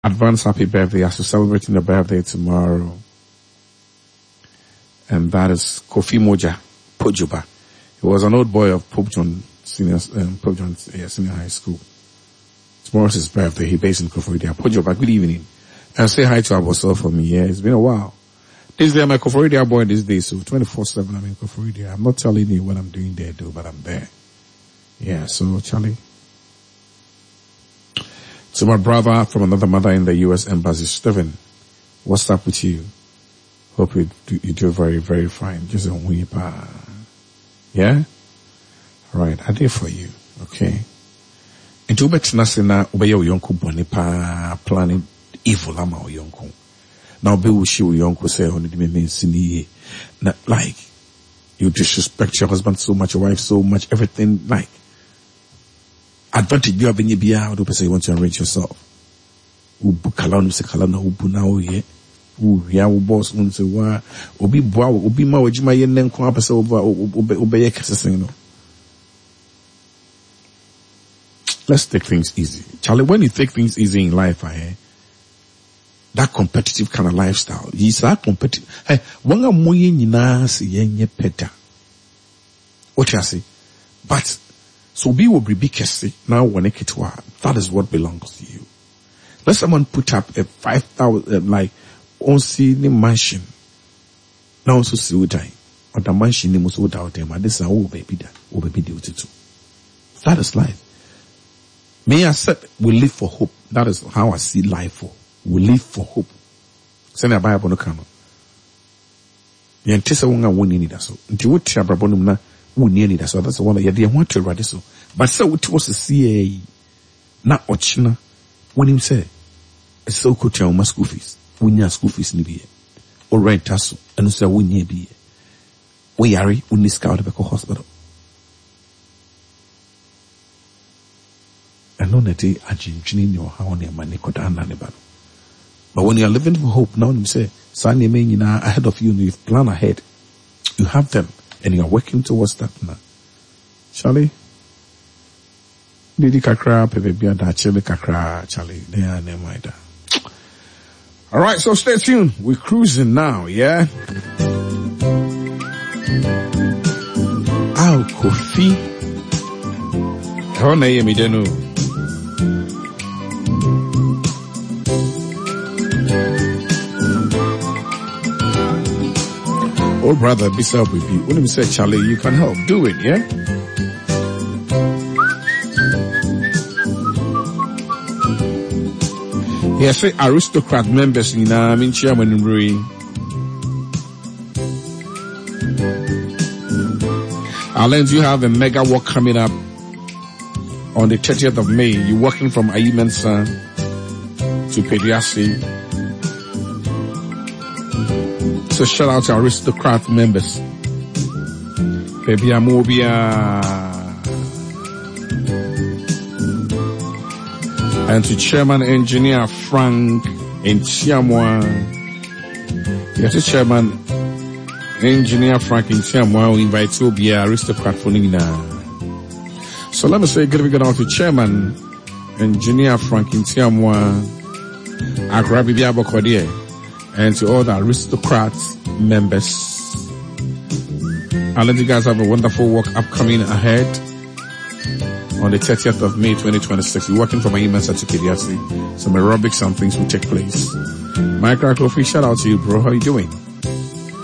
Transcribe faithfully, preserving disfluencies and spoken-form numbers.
advance happy birthday as we're celebrating the birthday tomorrow. And that is Kofi Moja Pojuba. He was an old boy of Pope John Senior, um, Pope John yeah, Senior High School. Tomorrow's his birthday. He based in Koforidua. Pojuba, good evening. And say hi to Abosel for me. Yeah, it's been a while. This day I'm a Koforidua boy this day, so twenty-four seven I'm in Koforidua. I'm not telling you what I'm doing there though, but I'm there. Yeah, so Charlie. To my brother from another mother in the U S Embassy, Steven, what's up with you? Hope you do, you do very, very fine. Just a wee pa. Yeah? Alright, I did for you. Okay. Into betina sena ubeye uyonku boni pa planning evil ama uyonku. Now be wishi uyonku say only me me sini like you disrespect your husband so much, your wife so much, everything like advantage you have in your beer, how do you say you want to enrich yourself? Ubu kalanu se kalana ubu na oye. Ooh, yeah, boss won't say why obi boa obi ma wajima ye nenko apese over obeye kese, you know. Let's take things easy. Charlie, when you take things easy in life, eh, that competitive kind of lifestyle, you say competitive. Hey, wanga moye nyina se yenye peta. What you say? But so be will be kese now when it that is what belongs to you. Let someone put up a five thousand uh, like on see the mansion. Now also see what I or the mansion name was without them. And this is oh baby that oh baby do it too. That is life. May I said we live for hope. That is how I see life for. We live for hope. Send a Bible no canon. The antisa wonga woni ni that so. Until what tia brabonum na woni ni that so. That's the one that you want to ready so. But so what was the C A na ochina when him say it's so cool to my school fees. We need school fees ni be or rent us and so we need be we are we need scout the hospital. I know that they are changing your how on your money could but when you are living for hope now you say Sunday mean you know ahead of you, you plan ahead, you have them and you are working towards that now. Charlie Didi kakra pepe bia da chebe kakra Charlie they are near my da. All right, so stay tuned. We're cruising now, yeah? Ow, Kofi. How na ye mi denu? Oh, brother, be up with you. When you say, Charlie, you can help. Do it, yeah? Yes, say aristocrat members in I mean chairman in Rui. Alens, you have a mega walk coming up on the thirtieth of May. You're walking from Ayimensa to Pediasi. So shout out to aristocrat members. Baby Amobia. And to Chairman Engineer Frank Ntiamwa. Yes, to Chairman Engineer Frank Ntiamwa we invite you to be an aristocrat for Nina. So let me say good evening out to Chairman Engineer Frank Ntiamwa, Agrabi Biabokodie, and to all the aristocrat members. I'll let you guys have a wonderful walk upcoming ahead. On the thirtieth of May twenty twenty-six, we're working from Ayimensa to Pediasi. Some aerobics and things will take place. Mike Kofi, shout out to you, bro. How are you doing?